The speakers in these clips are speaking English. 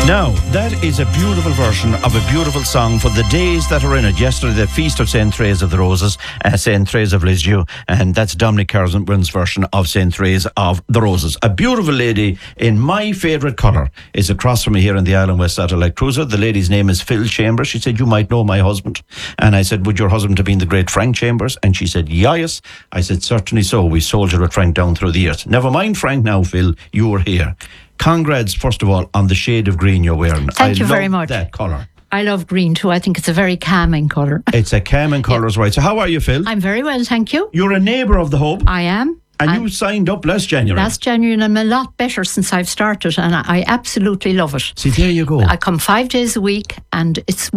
Now, that is a beautiful version of a beautiful song for the days that are in it. Yesterday, the Feast of St. Therese of the Roses, St. Therese of Lisieux, and that's Dominic Carson's version of St. Therese of the Roses. A beautiful lady in my favourite colour is across from me here in the Island West Satellite Cruiser. The lady's name is Phil Chambers. She said, "You might know my husband." And I said, "Would your husband have been the great Frank Chambers?" And she said, "Yes." I said, "Certainly so. We soldiered with Frank down through the years." Never mind Frank now, Phil. You were here. Congrats, first of all, on the shade of green you're wearing. Thank you very much. That colour. I love green too. I think it's a very calming colour. It's a calming colour, right. So how are you, Phil? I'm very well, thank you. You're a neighbour of the Hub. I am. And you signed up last January. Last January, and I'm a lot better since I've started, and I absolutely love it. See, there you go. I come 5 days a week, and it's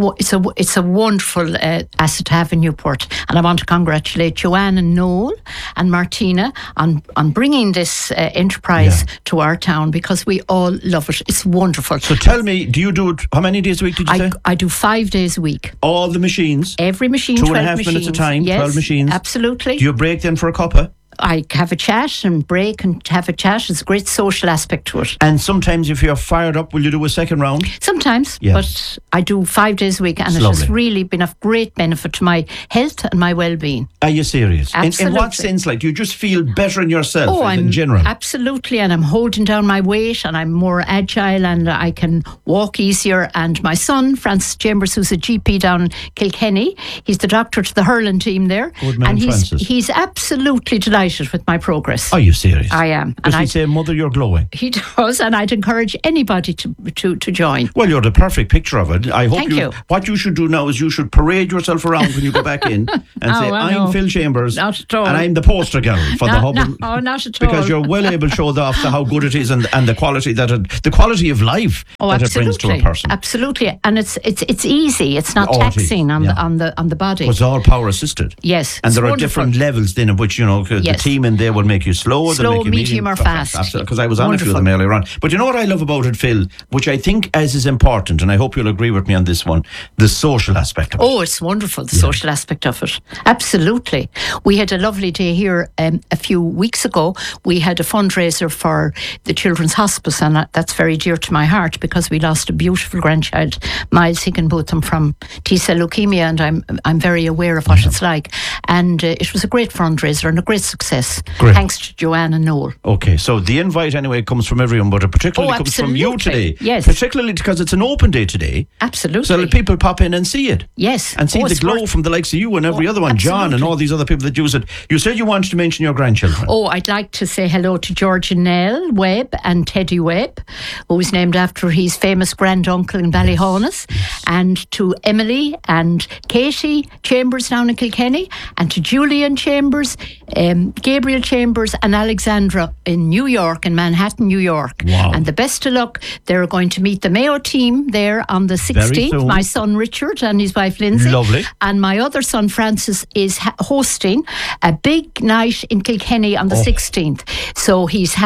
a wonderful asset to have in Newport. And I want to congratulate Joanne and Noel and Martina on bringing this enterprise to our town, because we all love it. It's wonderful. So tell me, do you do it, how many days a week did you say? I do 5 days a week. All the machines? Every machine, 2.5 minutes a time, yes, 12 machines? Absolutely. Do you break then for a cuppa? I have a chat and break and have a chat. It's a great social aspect to it. And sometimes if you're fired up, will you do a second round? Sometimes, but I do 5 days a week, and it has really been of great benefit to my health and my well-being. Are you serious? Absolutely. In what sense? Like, do you just feel better in yourself in general? Absolutely, and I'm holding down my weight, and I'm more agile, and I can walk easier. And my son, Francis Chambers, who's a GP down in Kilkenny, he's the doctor to the hurling team there. Good man, and Francis. He's absolutely delighted with my progress. Are you serious? I am. Does he say, "Mother, you're glowing"? He does, and I'd encourage anybody to join. Well, you're the perfect picture of it. I hope Thank you. What you should do now is you should parade yourself around when you go back in and say, "I'm Phil Chambers, not at all. and I'm the poster girl for the Hub." No, not at all. Because you're well able to show off how good it is and the quality the quality of life that it brings to a person. Absolutely, and it's easy. It's not taxing on the body. It's all power assisted. Yes, and there are different levels then of which the team in there will make you slow, make you medium or fast. Absolutely, because I was on a few of them earlier on. But you know what I love about it, Phil, which I think is important, and I hope you'll agree with me on this one, the social aspect of it. Oh, it's wonderful, the social aspect of it. Absolutely. We had a lovely day here a few weeks ago. We had a fundraiser for the Children's Hospice, and that's very dear to my heart, because we lost a beautiful grandchild, Miles Higginbotham, from T-cell leukemia, and I'm very aware of what it's like. And it was a great fundraiser and a great success. Great. Thanks to Joanne and Noel. Okay, so the invite anyway comes from everyone, but it particularly comes from you today. Yes. Particularly because it's an open day today. Absolutely. So that people pop in and see it. Yes. And see the glow from the likes of you and every other one, John and all these other people that use it. You said you wanted to mention your grandchildren. Oh, I'd like to say hello to Georginelle Webb and Teddy Webb, who was named after his famous granduncle in Ballyhonus, and to Emily and Katie Chambers down in Kilkenny, and to Julian Chambers, Gabriel Chambers and Alexandra in New York, in Manhattan, New York. Wow. And the best of luck. They're going to meet the Mayo team there on the 16th. My son Richard and his wife Lindsay. Lovely. And my other son Francis is hosting a big night in Kilkenny on the 16th. So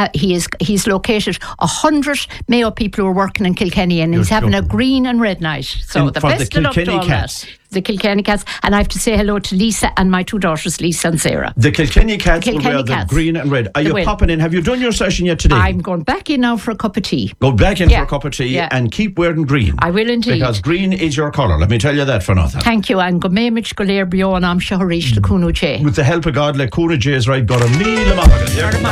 he's located 100 Mayo people who are working in Kilkenny, and he's having a green and red night. So the best of luck to all that. The Kilkenny Cats. And I have to say hello to Lisa and my two daughters, Lisa and Sarah. The Kilkenny Cats will wear the green and red. Are you popping in? Have you done your session yet today? I'm going back in now for a cup of tea. Go back in for a cup of tea and keep wearing green. I will indeed. Because green is your colour. Let me tell you that for nothing. Thank you. And go méimid go léir beo and am seo harish le cúnú J. With the help of God, le cúnú J is right. Got a meal of